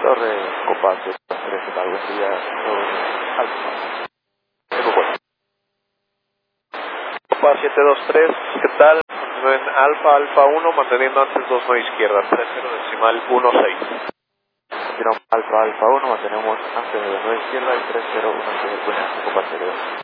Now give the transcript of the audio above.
Torre Copa 73, ¿qué tal? Buen día, Alfa. Copa 723, ¿qué tal? En Alfa 1, manteniendo antes 29 izquierda, 30 decimal 16. Continuamos Alfa 1, mantenemos antes de 9 izquierda y 3016 Copa 72.